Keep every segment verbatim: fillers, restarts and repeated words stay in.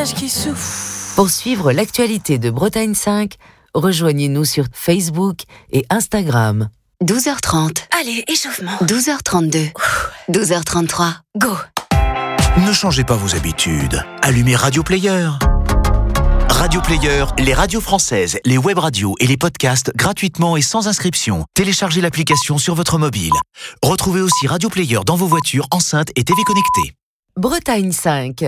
visage qui souffle. Pour suivre l'actualité de Bretagne cinq, rejoignez-nous sur Facebook et Instagram. douze heures trente. Allez, échauffement. douze heures trente-deux. douze heures trente-trois. Go. Ne changez pas vos habitudes. Allumez Radio Player. Radio Player, les radios françaises, les web radios et les podcasts gratuitement et sans inscription. Téléchargez l'application sur votre mobile. Retrouvez aussi Radio Player dans vos voitures, enceintes et T V connectées. Bretagne cinq.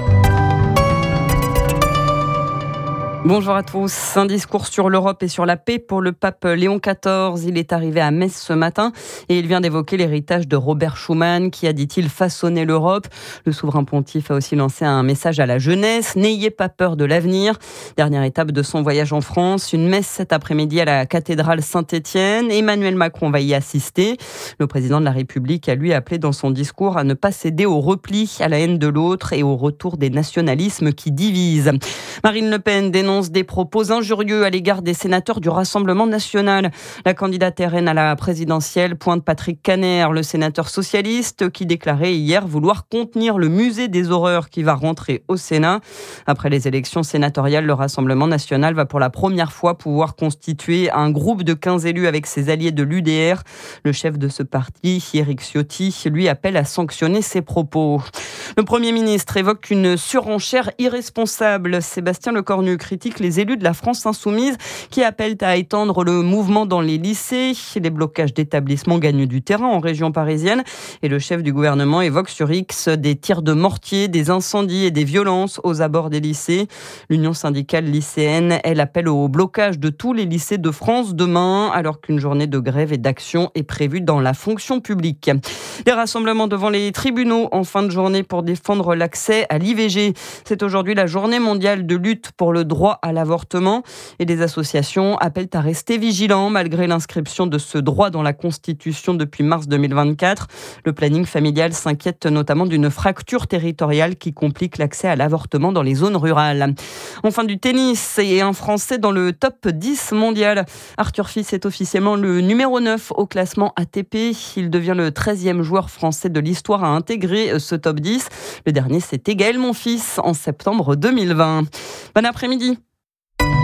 Bonjour à tous. Un discours sur l'Europe et sur la paix pour le pape Léon quatorze. Il est arrivé à Metz ce matin et il vient d'évoquer l'héritage de Robert Schuman qui a, dit-il, façonné l'Europe. Le souverain pontife a aussi lancé un message à la jeunesse. N'ayez pas peur de l'avenir. Dernière étape de son voyage en France. Une messe cet après-midi à la cathédrale Saint-Étienne. Emmanuel Macron va y assister. Le président de la République a lui appelé dans son discours à ne pas céder au repli, à la haine de l'autre et au retour des nationalismes qui divisent. Marine Le Pen dénonce des propos injurieux à l'égard des sénateurs du Rassemblement national. La candidate R N à la présidentielle pointe Patrick Kanner, le sénateur socialiste, qui déclarait hier vouloir contenir le musée des horreurs qui va rentrer au Sénat. Après les élections sénatoriales, le Rassemblement national va pour la première fois pouvoir constituer un groupe de quinze élus avec ses alliés de l'U D R. Le chef de ce parti, Éric Ciotti, lui appelle à sanctionner ces propos. Le Premier ministre évoque une surenchère irresponsable. Sébastien Lecornu critique les élus de la France insoumise qui appellent à étendre le mouvement dans les lycées. Les blocages d'établissements gagnent du terrain en région parisienne et le chef du gouvernement évoque sur X des tirs de mortier, des incendies et des violences aux abords des lycées. L'Union syndicale lycéenne, elle appelle au blocage de tous les lycées de France demain alors qu'une journée de grève et d'action est prévue dans la fonction publique. Des rassemblements devant les tribunaux en fin de journée pour défendre l'accès à l'I V G. C'est aujourd'hui la journée mondiale de lutte pour le droit à l'avortement et des associations appellent à rester vigilants malgré l'inscription de ce droit dans la Constitution depuis mars deux mille vingt-quatre. Le planning familial s'inquiète notamment d'une fracture territoriale qui complique l'accès à l'avortement dans les zones rurales. Enfin du tennis et un Français dans le top dix mondial. Arthur Fils est officiellement le numéro neuf au classement A T P. Il devient le treizième joueur français de l'histoire à intégrer ce top dix. Le dernier, c'était Gaël Monfils en septembre deux mille vingt. Bon après-midi.